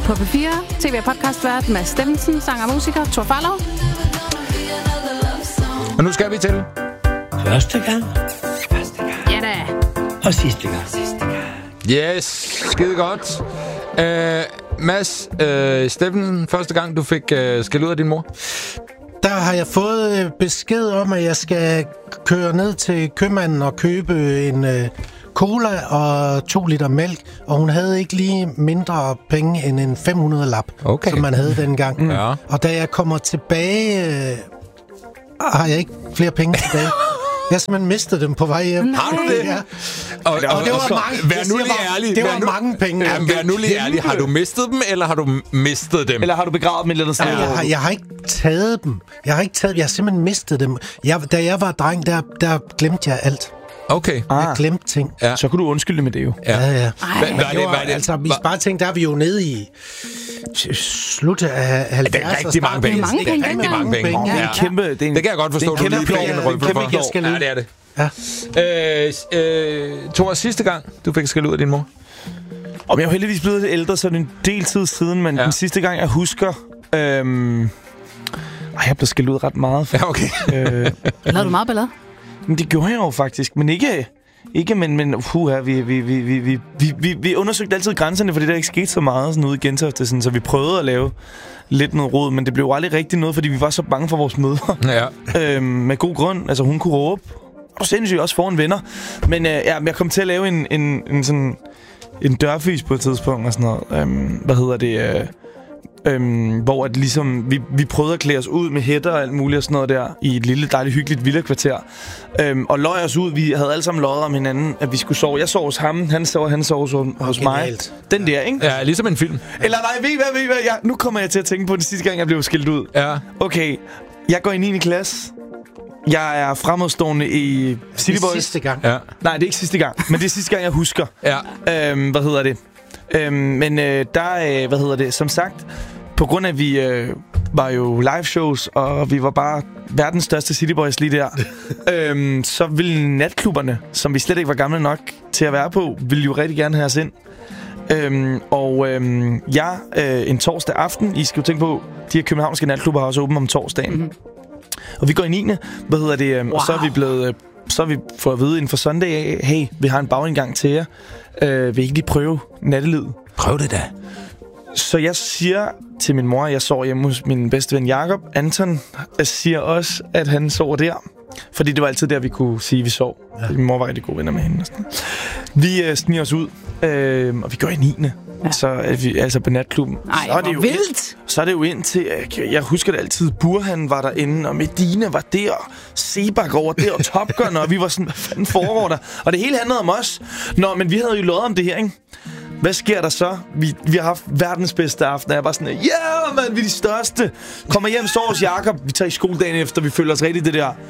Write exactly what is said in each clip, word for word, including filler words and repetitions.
på P fire. T V- og podcastvært Mads Steffensen, sanger og musiker Thor Farlov. Og nu skal vi til første gang. Første gang. Ja da. Og sidste gang. Sidste gang. Yes, skide godt. øh, Mads øh, Steffensen, første gang du fik øh, skæld ud af din mor. Der har jeg fået besked om, at jeg skal køre ned til købmanden og købe en øh, cola og to liter mælk, og hun havde ikke lige mindre penge end en fem hundrede lap, okay. som man havde dengang. Mm. Ja. Og da jeg kommer tilbage, øh, har jeg ikke flere penge tilbage. Jeg har simpelthen mistet dem på vej hjem. Nej. Har du det? Ja. Og, og, Og det var og, mange, vær nu lige ærlig. det var Vær nu, mange penge. Ja, vær nu lige ærlig. Har du mistet dem, eller har du mistet dem? Eller har du begravet dem et eller andet sted? Ja, jeg, har, jeg har ikke taget dem. Jeg har ikke taget dem. Jeg har simpelthen mistet dem. Jeg, da jeg var dreng, der, der glemte jeg alt. Okay. Ah. Jeg glemte ting. Ja. Så kunne du undskylde med det jo. Ja, Ja, ja. Ej. Hvad, hvad er det, hvad er det? Altså, i spareting, der er vi jo nede i slut af halvfjerdserne. Det er rigtig mange penge. Det er mange penge, Det er rigtig mange penge. penge. Det er Ja. en kæmpe... Det, er en, Det kan jeg godt forstå, det er en du kæmpe lige fik plan. en Det er en rødflod kæmpe for. gæld. Ja, det er det. Ja. Øh, øh, Thor, sidste gang du fik skæld ud af din mor? Og jeg er jo heldigvis blevet lidt ældre, så det er en del tid siden, men Ja. ja. den sidste gang, jeg husker... Øhm, ej, jeg blev skældt ud ret meget. Ja, okay. øh, Lavede du meget ballade? men det gjorde jeg jo faktisk, men ikke... Ikke, men, men puha, vi, vi, vi, vi, vi, vi, vi, vi undersøgte altid grænserne, fordi der ikke skete så meget sådan ude i Gentofte, sådan, så vi prøvede at lave lidt noget rod, men det blev aldrig rigtig noget, fordi vi var så bange for vores mødre. Ja. øhm, med god grund, altså hun kunne råbe, og sindssygt også foran venner. Men øh, ja, jeg kom til at lave en, en, en sådan en dørfys på et tidspunkt, og sådan noget. Øhm, hvad hedder det? Øh, Øhm, hvor at ligesom, vi, vi prøvede at klæde os ud med hætter og alt muligt og sådan noget der i et lille, dejligt, hyggeligt villakvarter. Øhm, og løg os ud. Vi havde alle sammen løjet om hinanden, at vi skulle sove. Jeg sov hos ham, han sov, han sov hos, hos mig. Genialt. Den der, ikke? Ja, ligesom en film. Eller nej, ved I hvad, ved I hvad? Jeg, nu kommer jeg til at tænke på den sidste gang, jeg blev skilt ud. Ja. Okay, jeg går i niende klasse. Jeg er fremadstormende i City Boys. Sidste gang. Ja. Nej, det er ikke sidste gang, men det er sidste gang, jeg husker. Ja. Øhm, hvad hedder det? Øhm, men øh, der, øh, hvad hedder det? Som sagt, på grund af, at vi øh, var jo live shows, og vi var bare verdens største City Boys lige der, øhm, så ville natklubberne, som vi slet ikke var gamle nok til at være på, ville jo rigtig gerne have os ind. Øhm, og øhm, jeg, øh, en torsdag aften, I skal jo tænke på, de her københavnske natklubber har også åbent om torsdagen. Mm-hmm. Og vi går i niende, hvad hedder det, øhm, wow. Og så er vi blevet... Øh, så har vi fået at vide inden for søndag af, hey, vi har en bagindgang til jer. Øh, vil I ikke lige prøve nattelivet? Prøv det da. Så jeg siger til min mor, at jeg sover hjemme hos min bedste ven Jakob. Anton siger også, at han sover der. Fordi det var altid der, vi kunne sige, at vi sov. Ja. Min mor var rigtig gode venner med hende. Og sådan. Vi øh, sniger os ud, øh, og vi går i niende. Ja. Så er vi altså på natklubben. Ej, så er det jo vildt! Ind, så er det jo ind til, øh, jeg husker det altid, Burhan var derinde, og Medina var der, Sebak over der, og Top Gun, og vi var sådan, hvad fanden foregår der? Og det hele handlede om os. Nå, men vi havde jo lovet om det her, ikke? Hvad sker der så? Vi, vi har haft verdens bedste aften, og jeg var sådan, ja, yeah, man, vi er de største. Kommer hjem, sover hos Jakob, vi tager i skole dagen efter, vi føler os rigtig det der.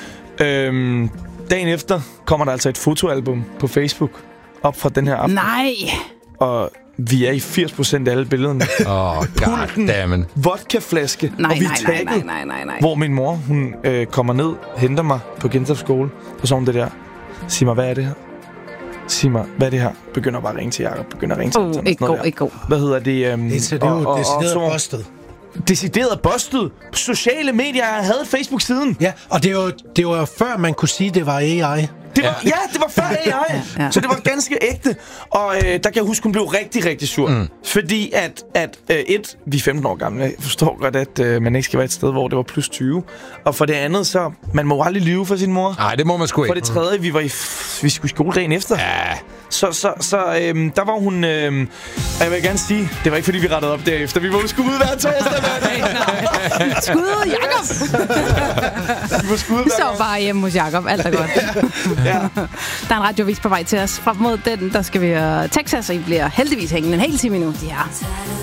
Øhm, dagen efter kommer der altså et fotoalbum på Facebook op fra den her aften. Nej! Og vi er i firs procent af alle billederne. Åh, oh, goddammit. Vodkaflaske, Nej, og vi er nej, nej, tagget, nej, nej, nej, nej. hvor min mor, hun øh, kommer ned, henter mig på Gentofte skole, og så hun det der, sig mig, hvad er det her? Sig mig, hvad er det her? Begynder bare at ringe til Jacob, begynder at ringe til Oh, Anton. ikke god, ikke god. Hvad hedder det? Um, Det, det er jo decideret bustet. Decideret bustet. Sociale medier, jeg havde Facebook-siden. Ja, og det var, det var før, man kunne sige, det var A I. Det var, ja. ja, det var før A I. Ja, ja. Så det var ganske ægte. Og øh, der kan jeg huske, hun blev rigtig, rigtig sur. Mm. Fordi at, at øh, et, vi er femten år gamle. Jeg forstår godt, at øh, man ikke skal være et sted, hvor det var plus tyve. Og for det andet, så man må aldrig lyve for sin mor. Nej, det må man sgu ikke. For det tredje, vi var i vi skulle i skole dagen efter. Ja. Så, så, så øhm, der var hun... Øhm, og jeg vil gerne sige, det var ikke fordi, vi rettede op derefter. Vi var jo sgu ud hver torsdag, mand. Skud, Jakob! Vi var sgu ud Vi hver så gang. bare hjemme hos Jakob. Alt er godt. Ja. Der er en radiovis på vej til os. Frem mod den, der skal vi uh, Texas, og I bliver heldigvis hængende en hel time endnu. Ja.